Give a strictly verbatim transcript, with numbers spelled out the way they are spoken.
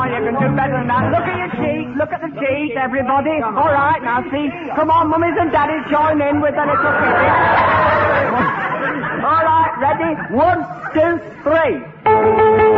on, you can do better than that. Look at your cheek, look at the cheek, everybody. All right, now see. Come on, mummies and daddies, join in with the little kiddies. All right, ready? One, two, three.